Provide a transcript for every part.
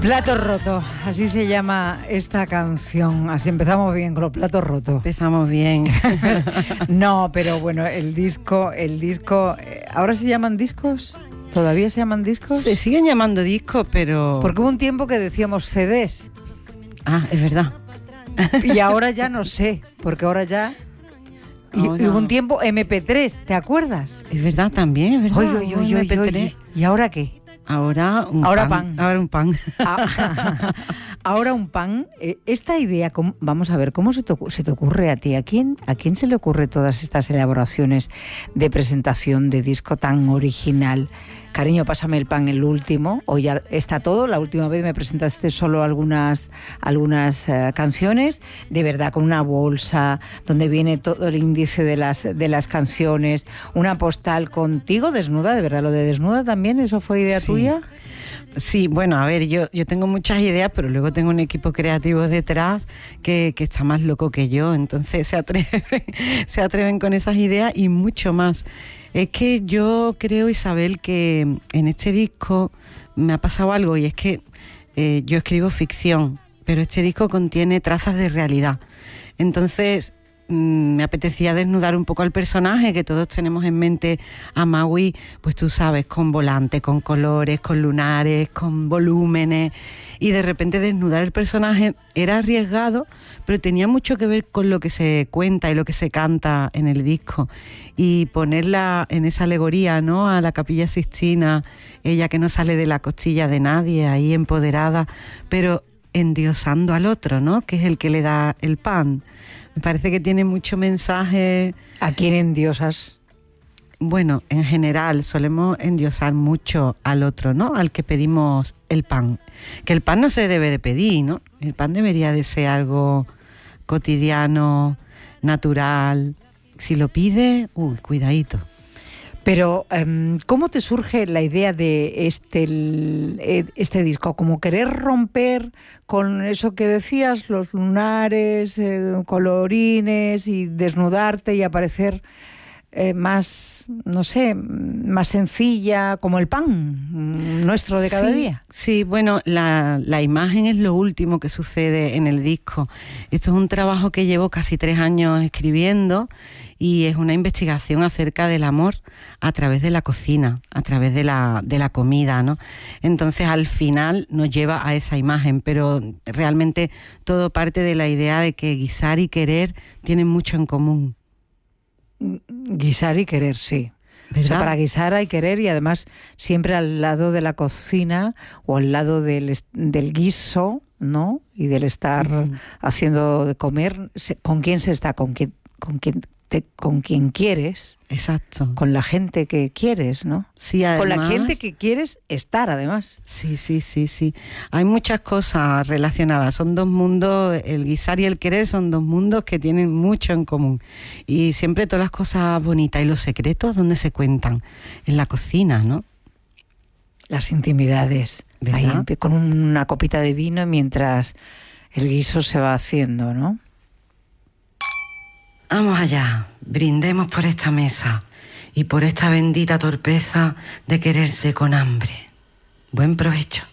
Plato roto, así se llama esta canción. Así empezamos bien, con los platos rotos. Empezamos bien. No, pero bueno, el disco, ¿ahora se llaman discos? ¿Todavía se llaman discos? Se siguen llamando discos, pero... Porque hubo un tiempo que decíamos CDs. Ah, es verdad. Y ahora ya no sé, porque ahora ya... Y hubo un tiempo MP3, ¿te acuerdas? Es verdad también, es verdad. Oye, MP3. ¿Y ahora qué? Ahora un pan. Ahora un pan. Ahora un pan. Esta idea, vamos a ver, ¿cómo se te ocurre a ti? ¿A quién se le ocurre todas estas elaboraciones de presentación de disco tan original? Cariño, pásame el pan, el último. O ya está todo. La última vez me presentaste solo algunas canciones, de verdad, con una bolsa donde viene todo el índice de las canciones, una postal contigo desnuda, de verdad. Lo de desnuda también, ¿eso fue idea tuya? Sí, bueno, a ver, yo tengo muchas ideas, pero luego tengo un equipo creativo detrás que está más loco que yo, entonces se atreven con esas ideas y mucho más. Es que yo creo, Isabel, que en este disco me ha pasado algo, y es que yo escribo ficción, pero este disco contiene trazas de realidad. Entonces me apetecía desnudar un poco al personaje, que todos tenemos en mente a Maui, pues tú sabes, con volante, con colores, con lunares, con volúmenes, y de repente desnudar el personaje era arriesgado, pero tenía mucho que ver con lo que se cuenta y lo que se canta en el disco, y ponerla en esa alegoría, ¿no?, a la Capilla Sixtina, ella que no sale de la costilla de nadie, ahí empoderada, pero endiosando al otro, ¿no?, que es el que le da el pan. Me parece que tiene mucho mensaje. ¿A quién endiosas? Bueno, en general solemos endiosar mucho al otro, ¿no?, al que pedimos el pan. Que el pan no se debe de pedir, ¿no? El pan debería de ser algo cotidiano, natural. Si lo pide, cuidadito. Pero, ¿cómo te surge la idea de este disco? ¿Como querer romper con eso que decías, los lunares, colorines, y desnudarte y aparecer más, no sé, más sencilla, como el pan nuestro de cada día? Sí, bueno, la imagen es lo último que sucede en el disco. Esto es un trabajo que llevo casi 3 años escribiendo, y es una investigación acerca del amor a través de la cocina, a través de la comida, ¿no? Entonces, al final nos lleva a esa imagen, pero realmente todo parte de la idea de que guisar y querer tienen mucho en común. Guisar y querer, sí. ¿Verdad? O sea, para guisar hay querer, y además siempre al lado de la cocina o al lado del guiso, ¿no? Y del estar haciendo de comer, ¿con quién se está? ¿Con quién quieres? Exacto. Con la gente que quieres, ¿no? Sí, además, con la gente que quieres estar, además. Sí. Hay muchas cosas relacionadas. Son 2 mundos, el guisar y el querer son 2 mundos que tienen mucho en común. Y siempre todas las cosas bonitas y los secretos, ¿dónde se cuentan? En la cocina, ¿no? Las intimidades. Ahí, con una copita de vino mientras el guiso se va haciendo, ¿no? Vamos allá, brindemos por esta mesa y por esta bendita torpeza de quererse con hambre. Buen provecho.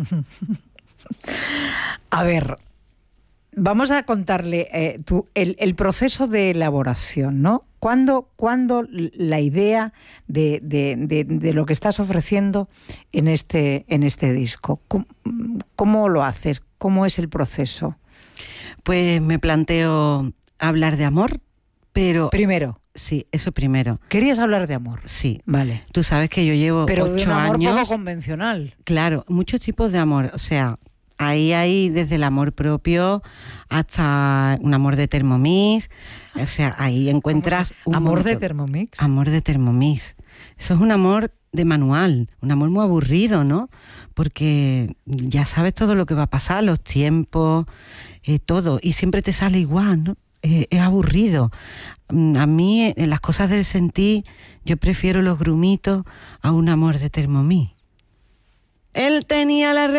A ver, vamos a contarle el proceso de elaboración, ¿no? ¿Cuándo la idea de lo que estás ofreciendo en este disco? ¿Cómo lo haces? ¿Cómo es el proceso? Pues me planteo hablar de amor, pero... Primero. Sí, eso primero. ¿Querías hablar de amor? Sí. Vale. Tú sabes que yo llevo 8 años... Pero de un amor poco convencional. Claro, muchos tipos de amor. O sea, ahí hay desde el amor propio hasta un amor de Thermomix. O sea, ahí encuentras... ¿Amor de Thermomix? Amor de Thermomix. Eso es un amor de manual, un amor muy aburrido, ¿no? Porque ya sabes todo lo que va a pasar, los tiempos, todo. Y siempre te sale igual, ¿no? Es aburrido. A mí, en las cosas del sentir, yo prefiero los grumitos a un amor de Thermomix. Él tenía la